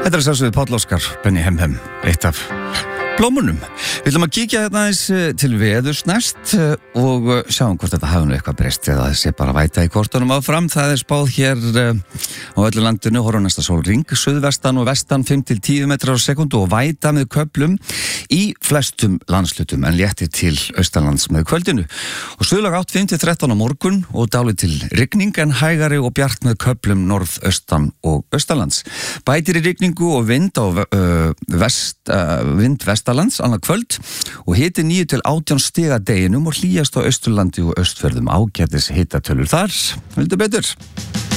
Þetta sjálfsögðu Páll Óskar, Benni Hemhem, eitt af blómunum. Við ætlum að kíkja þetta aðeins til veðurs næst og sjáum hvort þetta hafi nú eitthvað breyst eða þessi bara væta í kortunum áfram. Það spáð hér á öllu landinu, horfa næsta sólring, suðvestan og vestan 5-10 metrar á sekundu og væta með köflum í flestum landslutum en léttir til austanlands með kvöldinu. Og suðlag 8 5-13 á morgun og dálítil rigning en hægari og bjart með köflum norðaustan og austanlands. Bætir í rigningu og vind á vind vestanlands annað kvöld og hiti 9-18 stiga deginum og hlýjast á Austurlandi og Austfjörðum. Ágætis hitatölur þar, heldur betur.